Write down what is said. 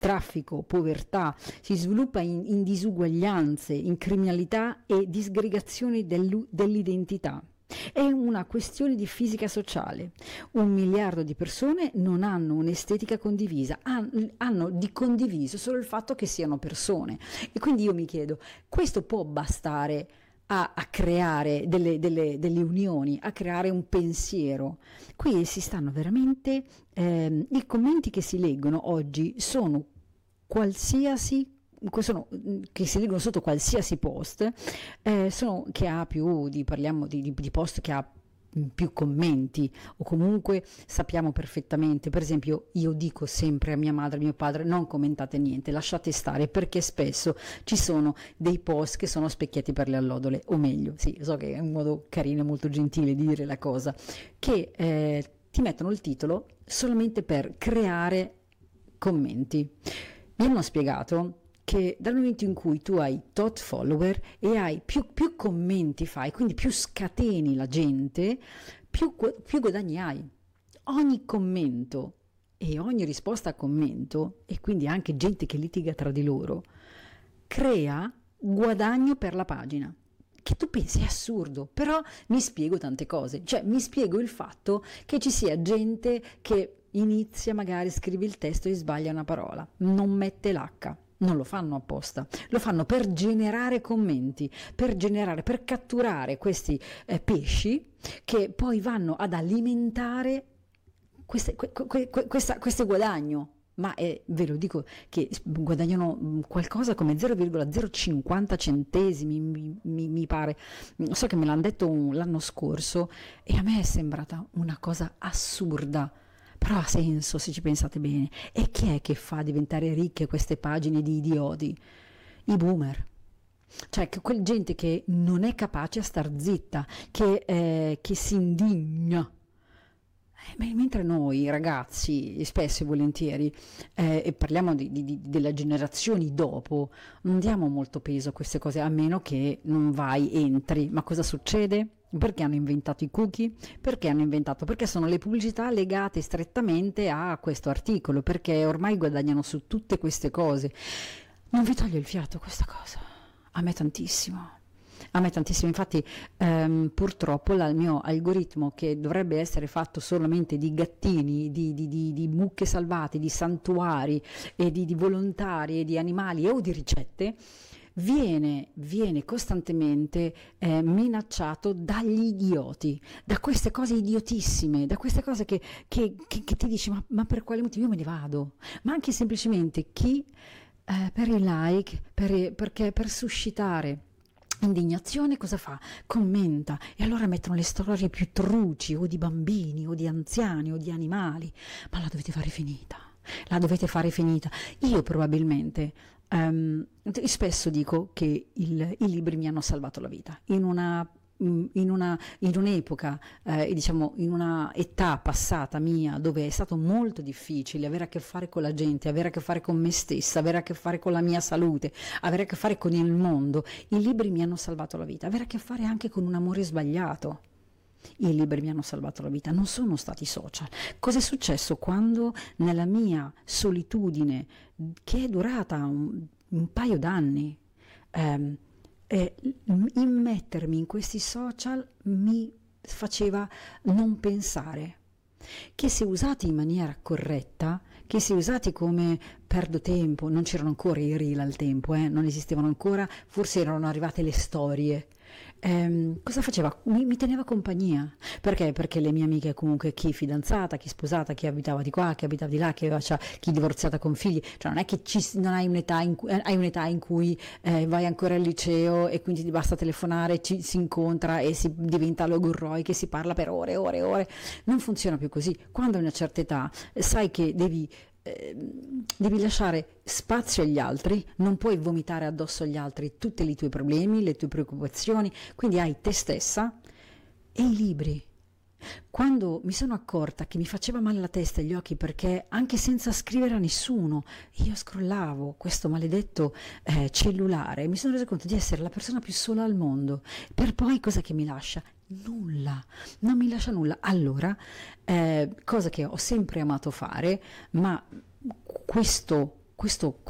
traffico, povertà, si sviluppa in disuguaglianze, in criminalità e disgregazione dell'identità. È una questione di fisica sociale. 1 miliardo di persone non hanno un'estetica condivisa, hanno di condiviso solo il fatto che siano persone. E quindi io mi chiedo, questo può bastare a creare delle unioni, a creare un pensiero? Qui si stanno veramente, i commenti che si leggono oggi sono che si leggono sotto qualsiasi post, che ha parliamo di post che ha più commenti, o comunque sappiamo perfettamente, per esempio io dico sempre a mia madre e mio padre: non commentate niente, lasciate stare, perché spesso ci sono dei post che sono specchietti per le allodole, o meglio, sì, so che è un modo carino e molto gentile di dire la cosa, che ti mettono il titolo solamente per creare commenti. Mi hanno spiegato che dal momento in cui tu hai tot follower e hai più commenti fai, quindi più scateni la gente, più guadagni hai. Ogni commento e ogni risposta a commento, e quindi anche gente che litiga tra di loro, crea guadagno per la pagina. Che tu pensi è assurdo, però mi spiego tante cose, cioè mi spiego il fatto che ci sia gente che inizia, magari scrive il testo e sbaglia una parola, non mette l'H. Non lo fanno apposta, lo fanno per generare commenti, per catturare questi pesci che poi vanno ad alimentare questo guadagno. Ma ve lo dico che guadagnano qualcosa come 0,050 centesimi, mi pare. So che me l'hanno detto l'anno scorso e a me è sembrata una cosa assurda. Però ha senso se ci pensate bene. E chi è che fa diventare ricche queste pagine di idioti? I boomer. Cioè quella gente che non è capace a star zitta, che si indigna. Mentre noi ragazzi, spesso e volentieri, e parliamo delle generazioni dopo, non diamo molto peso a queste cose, a meno che non entri. Ma cosa succede? Perché hanno inventato i cookie? Perché sono le pubblicità legate strettamente a questo articolo, perché ormai guadagnano su tutte queste cose. Non vi toglie il fiato questa cosa? A me tantissimo. Infatti purtroppo il mio algoritmo, che dovrebbe essere fatto solamente di gattini, di mucche salvate, di santuari e di volontari e di animali o di ricette, viene costantemente minacciato dagli idioti, da queste cose idiotissime, da queste cose che ti dici ma per quale motivo? Io me ne vado. Ma anche semplicemente chi per i like, per suscitare indignazione cosa fa? Commenta, e allora mettono le storie più truci, o di bambini o di anziani o di animali. Ma la dovete fare finita. Io probabilmente spesso dico che i libri mi hanno salvato la vita in un'epoca, diciamo in una età passata mia, dove è stato molto difficile avere a che fare con la gente, avere a che fare con me stessa, avere a che fare con la mia salute, avere a che fare con il mondo. I libri mi hanno salvato la vita, avere a che fare anche con un amore sbagliato. I libri mi hanno salvato la vita, non sono stati i social. Cosa è successo quando nella mia solitudine, che è durata un paio d'anni, immettermi in questi social mi faceva non pensare che, se usati in maniera corretta, che se usati come perdo tempo, non c'erano ancora i reel al tempo, non esistevano ancora, forse erano arrivate le storie. Cosa faceva? Mi teneva compagnia. Perché le mie amiche, comunque, chi fidanzata, chi sposata, chi abitava di qua, chi abitava di là, chi divorziata con figli, cioè non è che non hai un'età in cui vai ancora al liceo e quindi ti basta telefonare, si incontra e si diventa logorroi, che si parla per ore e ore e ore. Non funziona più così. Quando hai una certa età sai che devi lasciare spazio agli altri, non puoi vomitare addosso agli altri tutti i tuoi problemi, le tue preoccupazioni, quindi hai te stessa e i libri. Quando mi sono accorta che mi faceva male la testa e gli occhi, perché anche senza scrivere a nessuno io scrollavo questo maledetto cellulare, mi sono resa conto di essere la persona più sola al mondo. Per poi cosa che mi lascia? Nulla, non mi lascia nulla. Allora, cosa che ho sempre amato fare, ma questo questo